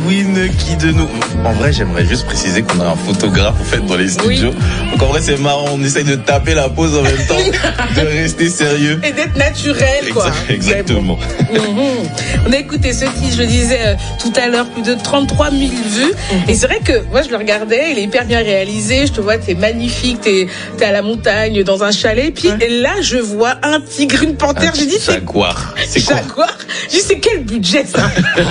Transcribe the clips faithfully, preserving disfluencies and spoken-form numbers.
Queen, qui de nous... En vrai, j'aimerais juste préciser qu'on a un photographe en fait dans les studios. Oui. Donc en vrai, c'est marrant, on essaye de taper la pause en même temps, de rester sérieux. Et d'être naturel, quoi. Exactement. Bon. Mm-hmm. On a écouté ce titre, je le disais euh, tout à l'heure, plus de trente-trois mille vues. Mm-hmm. Et c'est vrai que moi, je le regardais, il est hyper bien réalisé. Je te vois, t'es magnifique, t'es, t'es à la montagne, dans un chalet. Puis ouais. là, je vois un tigre, une panthère. J'ai dit, Jaguar. C'est quoi? Jaguar. J'ai dit, c'est quel budget, ça?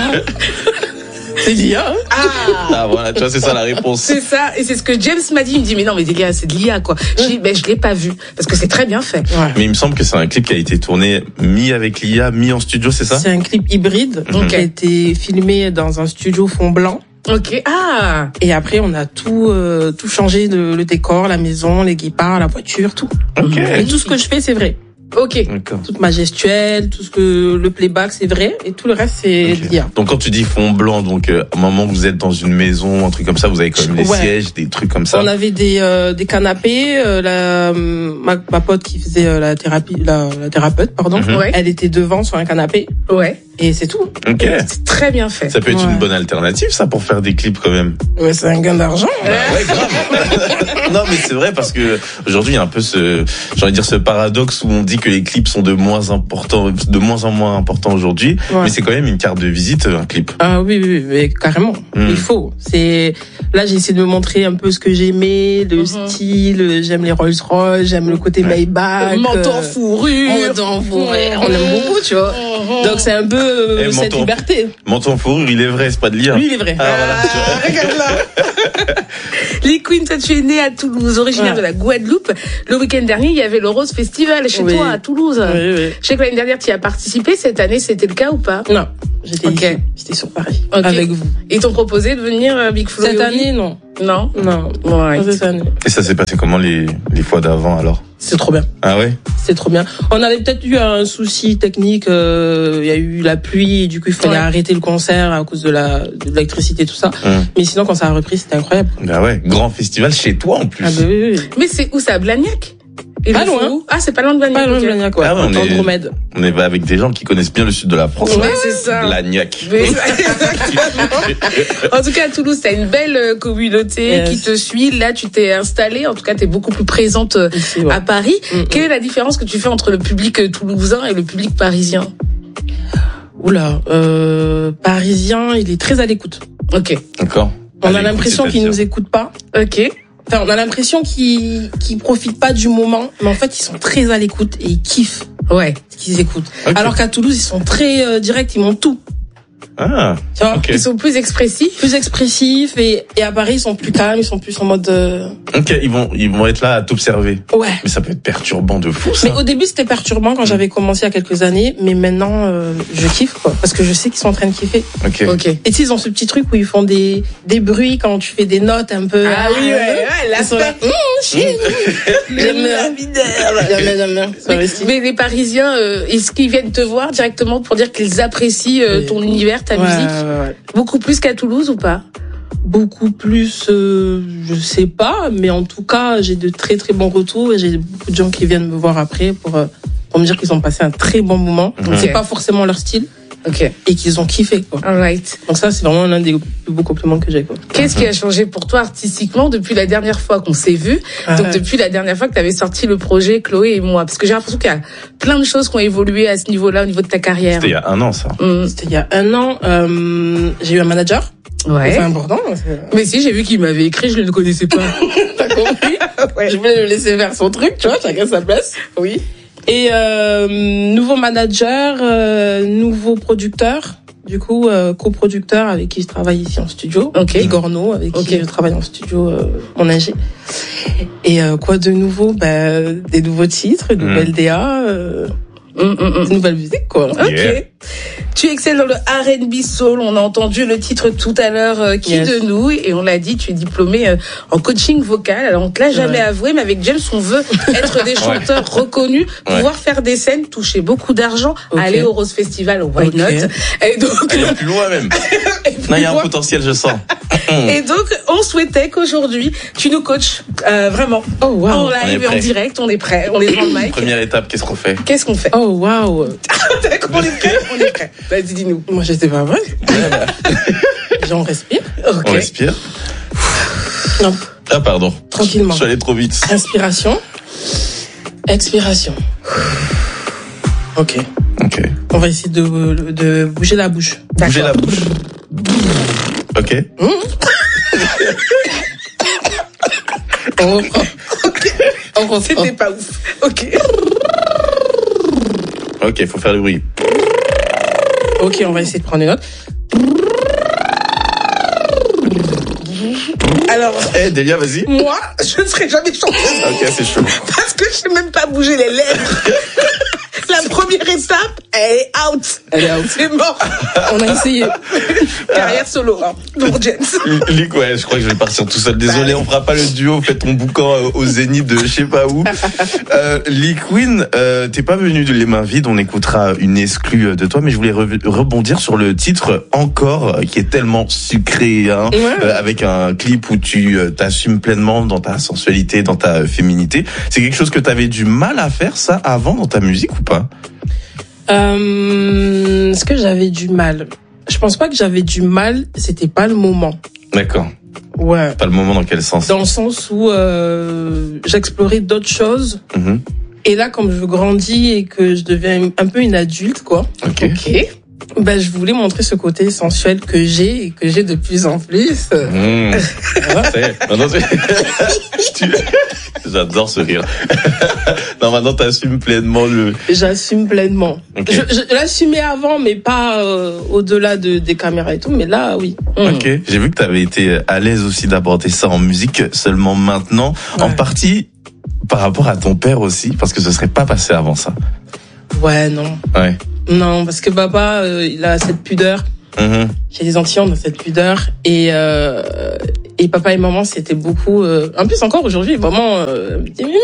C'est l'I A. Hein ah. ah voilà, tu vois, c'est ça la réponse. C'est ça, et c'est ce que James m'a dit. Il me dit, mais non, mais les gars, c'est de l'I A, quoi. Je dis, ben, je l'ai pas vu, parce que c'est très bien fait. Ouais. Mais il me semble que c'est un clip qui a été tourné mi avec l'I A, mi en studio, c'est ça? C'est un clip hybride, mm-hmm. qui a été filmé dans un studio fond blanc. Ok. Ah. Et après, on a tout, euh, tout changé, le, le décor, la maison, les guépards, la voiture, tout. Ok. Et tout ce que je fais, c'est vrai. Ok. D'accord. Toute ma gestuelle, tout ce que le playback, c'est vrai, et tout le reste, c'est okay. l'I A. Donc quand tu dis fond blanc, donc euh, à un moment vous êtes dans une maison, un truc comme ça, vous avez quand même des ouais. sièges, des trucs comme ça. On avait des euh, des canapés. Euh, la ma, ma pote qui faisait euh, la thérapie, la, la thérapeute, pardon, mm-hmm. ouais. elle était devant sur un canapé. Ouais. Et c'est tout. Ok. C'est très bien fait. Ça peut être ouais. une bonne alternative, ça, pour faire des clips quand même. Ouais, c'est un gain d'argent. Bah, ouais, grave. Non, mais c'est vrai parce que aujourd'hui il y a un peu ce, j'ai envie de dire ce paradoxe où on dit que les clips sont de moins importants, de moins en moins importants aujourd'hui, ouais. mais c'est quand même une carte de visite, un clip. Ah oui, oui, mais carrément. Mm. Il faut. C'est là, j'ai essayé de me montrer un peu ce que j'aimais, le mm-hmm. style. J'aime les Rolls Royce, j'aime le côté ouais. Maybach, manteau en fourrure, manteau en fourrure. On aime beaucoup, tu vois. Mm-hmm. Donc c'est un peu euh, hey, cette manteau, liberté. Manteau en fourrure, il est vrai, c'est pas de lire. Lui, il est vrai. Ah, ah, voilà. Regarde là. Les Queens, toi, tu es né à Toulouse, originaire ouais. de la Guadeloupe. Le week-end dernier, il y avait le Rose Festival chez oui. toi à Toulouse. Oui, oui. Je sais que l'année dernière, tu y as participé. Cette année, c'était le cas ou pas? Non, j'étais okay. ici. J'étais sur Paris okay. avec vous. Ils t'ont proposé de venir euh, Big Flo? Cette année, non. Non, non. Ouais. Cette année. Et ça s'est passé comment les les fois d'avant alors? C'est trop bien. Ah ouais? C'est trop bien. On avait peut-être eu un souci technique. Il euh, y a eu la pluie, et du coup il fallait ouais. arrêter le concert à cause de la de l'électricité, tout ça. Hum. Mais sinon, quand ça a repris, c'était incroyable. Bah ouais, grand festival chez toi en plus. Ah bah oui, oui. Mais c'est où ça, Blagnac? Et pas loin. Ah, c'est pas loin de Blagnac. Pas loin de Blagnac, ouais. Ah ouais, on, est, Andromède. on est avec des gens qui connaissent bien le sud de la France. Ouais, c'est ça. Blagnac. Mais, en tout cas, à Toulouse, t'as une belle communauté yes. qui te suit. Là, tu t'es installée. En tout cas, t'es beaucoup plus présente ici, ouais. à Paris. Mm-hmm. Quelle est la différence que tu fais entre le public toulousain et le public parisien? Oula, euh, parisien, il est très à l'écoute. Ok. D'accord. On a l'impression qu'il nous écoute pas. Ok. Enfin, on a l'impression qu'ils qu'ils profitent pas du moment, mais en fait, ils sont très à l'écoute et ils kiffent. Ouais. Ce qu'ils écoutent. Okay. Alors qu'à Toulouse, ils sont très euh, directs, ils montent tout. Ah. Tu vois, okay. Ils sont plus expressifs. Plus expressifs et, et à Paris, ils sont plus calmes, ils sont plus en mode. Euh... Ok, ils vont ils vont être là à t'observer. Ouais. Mais ça peut être perturbant de fou, ça. Mais au début, c'était perturbant quand mmh. j'avais commencé il y a quelques années, mais maintenant, euh, je kiffe quoi, parce que je sais qu'ils sont en train de kiffer. Ok. Ok. Et tu sais, ils ont ce petit truc où ils font des des bruits quand tu fais des notes un peu. Ah oui, ouais, ouais, là, c'est là. J'aime bien, j'aime bien. Mais les Parisiens, euh, est-ce qu'ils viennent te voir directement pour dire qu'ils apprécient euh, ton univers, ta ouais, musique, ouais, ouais. beaucoup plus qu'à Toulouse ou pas? Beaucoup plus, euh, je sais pas, mais en tout cas, j'ai de très très bons retours et j'ai beaucoup de gens qui viennent me voir après pour euh, pour me dire qu'ils ont passé un très bon moment. Okay. C'est pas forcément leur style. Ok. Et qu'ils ont kiffé, quoi. Alright. Donc ça, c'est vraiment l'un des plus beaux compliments que j'ai, quoi. Qu'est-ce qui a changé pour toi artistiquement depuis la dernière fois qu'on s'est vu? Ah Donc, ouais. depuis la dernière fois que tu avais sorti le projet Chloé et moi. Parce que j'ai l'impression qu'il y a plein de choses qui ont évolué à ce niveau-là, au niveau de ta carrière. C'était il y a un an, ça. Mmh. C'était il y a un an. Euh, j'ai eu un manager. Ouais. C'est important. C'est... Mais si, j'ai vu qu'il m'avait écrit, je ne le connaissais pas. T'as compris? Ouais. Je voulais le laisser faire son truc, tu vois, chacun sa place. Oui. Et euh, nouveau manager, euh, nouveau producteur. Du coup, euh, coproducteur avec qui je travaille ici en studio. Ok. Igorno, avec okay. qui je travaille en studio, euh, en ingé. Et euh, quoi de nouveau? Ben, des nouveaux titres, une nouvelle mmh. D A, euh, mmh, mmh. une nouvelle musique, quoi. Ok. Yeah. Tu excelles dans le R and B soul. On a entendu le titre tout à l'heure, euh, Qui yes. de nous, et on l'a dit, tu es diplômé euh, en coaching vocal. Alors on te l'a jamais ouais. avoué, mais avec James, on veut être des chanteurs ouais. reconnus, ouais. pouvoir faire des scènes, toucher beaucoup d'argent, okay. aller au Rose Festival, au Why okay. Not. Et donc, aller plus loin même. Non, il y a un potentiel, je sens. Et donc, on souhaitait qu'aujourd'hui, tu nous coaches euh, vraiment. Oh wow. En live et en direct, on est prêt, on est devant le mic. Première étape, qu'est-ce qu'on fait? Qu'est-ce qu'on fait? Oh wow. On est prêt, on est prêt. Vas-y, dis-nous. Moi, j'étais pas prête. déjà on respire. Okay. On respire. Non. Ah pardon. Tranquillement. Je suis allé trop vite. Inspiration. Expiration. Ok. Ok. On va essayer de, de bouger la bouche. Bouger la bouche. Ok. Mmh. On reprend. Ok. On reprend. C'était pas ouf. Ok. Ok, faut faire le bruit. Ok, on va essayer de prendre une note. Alors, eh hey, Delia, vas-y. Moi, je ne serai jamais chanteuse. Ok, c'est chaud. Parce que je sais même pas bouger les lèvres. La première étape, elle est out. Elle est out. C'est mort. On a essayé. Carrière solo, hein, pour James. Lick, ouais, je crois que je vais partir tout seul. Désolé, on fera pas le duo. Fais ton boucan au Zénith de je sais pas où. Euh, Liquine, euh, t'es pas venu de les mains vides. On écoutera une exclue de toi, mais je voulais re- rebondir sur le titre Encore, qui est tellement sucré, hein, ouais. euh, avec un clip où tu euh, t'assumes pleinement dans ta sensualité, dans ta féminité. C'est quelque chose que t'avais du mal à faire, ça, avant dans ta musique ou pas? Euh, est-ce que j'avais du mal? Je pense pas que j'avais du mal, c'était pas le moment. D'accord. Ouais. Pas le moment dans quel sens? Dans le sens où euh, j'explorais d'autres choses. Mm-hmm. Et là, comme je grandis et que je deviens un peu une adulte, quoi. Ok. Ok. Ben, je voulais montrer ce côté sensuel que j'ai et que j'ai de plus en plus. Mmh. Non, non, tu... J'adore ce rire. Non, maintenant t'assumes pleinement le. J'assume pleinement. Okay. Je, je l'assumais avant, mais pas euh, au-delà de des caméras et tout. Mais là, oui. Mmh. Ok. J'ai vu que t'avais été à l'aise aussi d'aborder ça en musique. Seulement maintenant, ouais. En partie par rapport à ton père aussi, parce que ce serait pas passé avant ça. Ouais, non. Ouais. Non, parce que papa, euh, il a cette pudeur. Mmh. Chez les Antillans, on a cette pudeur. Et, euh, et papa et maman, c'était beaucoup... Euh, en plus, encore aujourd'hui, maman... Euh,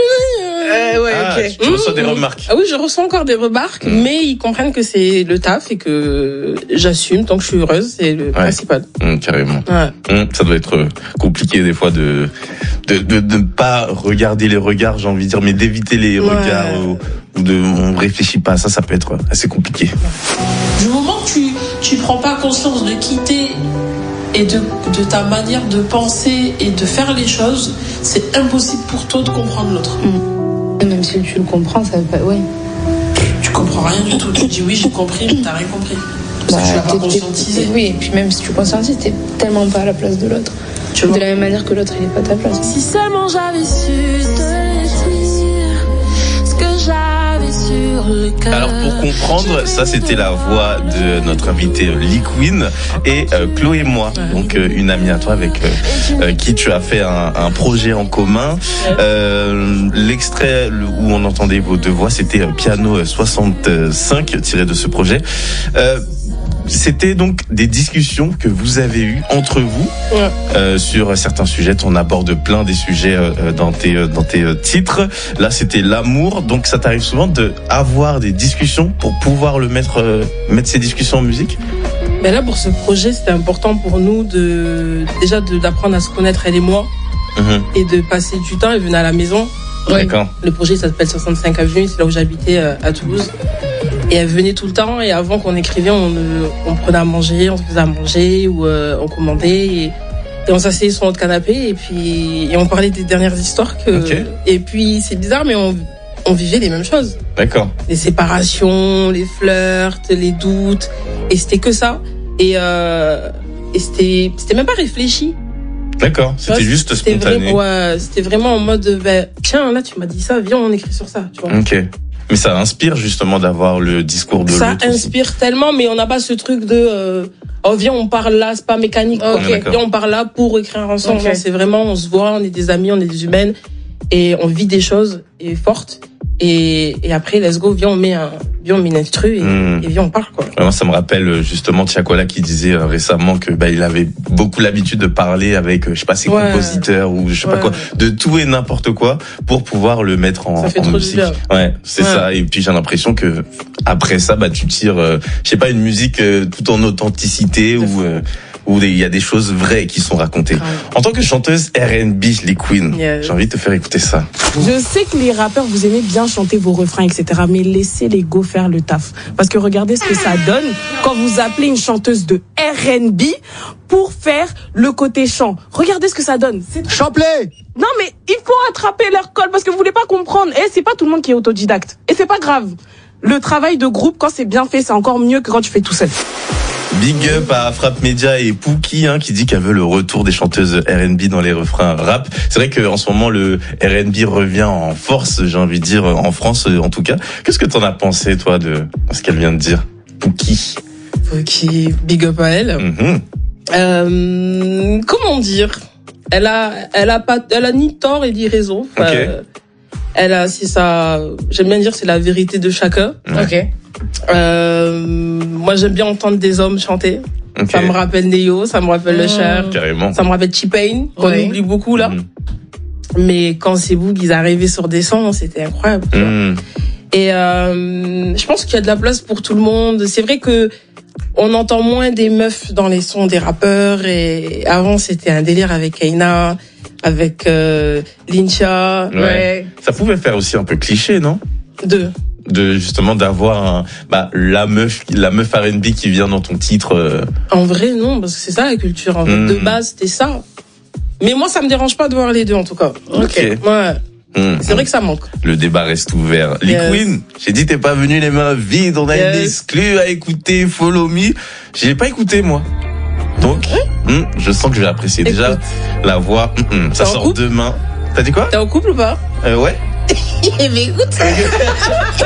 euh, ouais, ah, ok. Tu mmh. reçois des remarques. Ah oui, je reçois encore des remarques, mmh. mais ils comprennent que c'est le taf et que j'assume tant que je suis heureuse, c'est le ouais. principal. Mmh, carrément. Ouais. Mmh, ça doit être compliqué des fois de de de ne pas regarder les regards, j'ai envie de dire, mais d'éviter les ouais. regards ou, ou de on réfléchit pas. Ça, ça peut être assez compliqué. Du moment que tu tu prends pas conscience de qui t'es et de, de ta manière de penser et de faire les choses, c'est impossible pour toi de comprendre l'autre. Mmh. Même si tu le comprends, ça veut pas... Ouais. Tu comprends rien du tout. Tu dis oui, j'ai compris, mais t'as rien compris. Parce bah, que tu l'as pas conscientisé. Oui, et puis même si tu conscientises, t'es tellement pas à la place de l'autre. Tu vois. De la même manière que l'autre, il est pas à ta place. Si seulement j'avais su te dire ce que j'avais sur le cœur. Alors pour comprendre, ça c'était la voix de notre invité Liquine et euh, Chloé Moi, donc euh, une amie à toi avec euh, euh, qui tu as fait un, un projet en commun. Euh, l'extrait où on entendait vos deux voix, c'était Piano soixante-cinq tiré de ce projet. Euh, C'était donc des discussions que vous avez eues entre vous ouais. euh, sur certains sujets. On aborde plein des sujets euh, dans tes dans tes euh, titres. Là, c'était l'amour. Donc, ça t'arrive souvent de avoir des discussions pour pouvoir le mettre euh, mettre ces discussions en musique. Mais là, pour ce projet, c'était important pour nous de déjà de, d'apprendre à se connaître elle et moi mmh. et de passer du temps. Elle venait à la maison. Ouais. D'accord. Le projet s'appelle soixante-cinq avenue. C'est là où j'habitais euh, à Toulouse. Et elle venait tout le temps, et avant qu'on écrivait, on, on prenait à manger, on se faisait à manger, ou euh, on commandait, et, et on s'asseyait sur notre canapé, et puis et on parlait des dernières histoires. Que, okay. Et puis, c'est bizarre, mais on, on vivait les mêmes choses. D'accord. Les séparations, les flirts, les doutes, et c'était que ça. Et, euh, et c'était, c'était même pas réfléchi. D'accord, c'était ouais, juste c'était spontané. Vrai, ouais, c'était vraiment en mode, ben, tiens, là, tu m'as dit ça, viens, on écrit sur ça, tu vois. Ok. Mais ça inspire justement d'avoir le discours de ça l'autre. Ça inspire aussi. Tellement, mais on n'a pas ce truc de euh, oh viens on parle là, c'est pas mécanique. Okay. Okay. Viens on parle là pour écrire ensemble. Okay. Non, c'est vraiment on se voit, on est des amis, on est des humaines et on vit des choses et fortes. Et, et après, let's go, viens, on met un, viens, on met une instru et, mmh. et viens, on parle, quoi. Moi, ça me rappelle justement Tiakola qui disait euh, récemment que bah il avait beaucoup l'habitude de parler avec, euh, je sais pas, ses ouais. compositeurs ou je sais ouais. pas quoi, de tout et n'importe quoi pour pouvoir le mettre en, ça fait en trop musique. Bien. Ouais, c'est ouais. ça. Et puis j'ai l'impression que après ça, bah tu tires, euh, je sais pas, une musique euh, tout en authenticité ou. Euh, où il y a des choses vraies qui sont racontées. En tant que chanteuse R and B, les Queen, yeah. j'ai envie de te faire écouter ça. Je sais que les rappeurs, vous aimez bien chanter vos refrains, et cetera. Mais laissez les go faire le taf. Parce que regardez ce que ça donne quand vous appelez une chanteuse de R and B pour faire le côté chant. Regardez ce que ça donne. C'est... Champlé! Non, mais il faut attraper leur colle parce que vous voulez pas comprendre. Et c'est pas tout le monde qui est autodidacte. Et c'est pas grave. Le travail de groupe, quand c'est bien fait, c'est encore mieux que quand tu fais tout seul. Big up à Frappe Média et Pookie, hein, qui dit qu'elle veut le retour des chanteuses R and B dans les refrains rap. C'est vrai qu'en ce moment, le R and B revient en force, j'ai envie de dire, en France en tout cas. Qu'est-ce que t'en as pensé, toi, de ce qu'elle vient de dire, Pookie? Pookie, big up à elle. Mm-hmm. Euh, comment dire? Elle a, elle a pas, elle a ni tort et ni raison. Enfin, okay. Elle a, si ça, j'aime bien dire, c'est la vérité de chacun. Ok. Euh, moi, j'aime bien entendre des hommes chanter. Okay. Ça me rappelle Neo, ça me rappelle mmh. Le Cher. Carrément. Ça me rappelle T-Pain, qu'on oui. oublie beaucoup, là. Mmh. Mais quand c'est vous qu'ils arrivaient sur des sons, c'était incroyable. Mmh. Et, euh, je pense qu'il y a de la place pour tout le monde. C'est vrai que, on entend moins des meufs dans les sons des rappeurs et avant c'était un délire avec Aina, avec euh, Lincha. Ouais. ouais. Ça pouvait faire aussi un peu cliché, non? De de justement d'avoir un, bah la meuf la meuf R and B qui vient dans ton titre. Euh... En vrai non, parce que c'est ça la culture. En mmh. fait, de base c'était ça. Mais moi ça me dérange pas de voir les deux en tout cas. Ok. Ouais. Mmh. C'est vrai que ça manque. Le débat reste ouvert. Les yes. Queen, j'ai dit t'es pas venu les mains vides, on a yes. une exclue à écouter, Follow Me. J'ai pas écouté moi. Donc, mmh, je sens que je vais apprécier. Écoute. Déjà la voix. Mmh, ça sort demain. T'as dit quoi? T'es en couple ou pas? Euh, ouais. Mais écoute.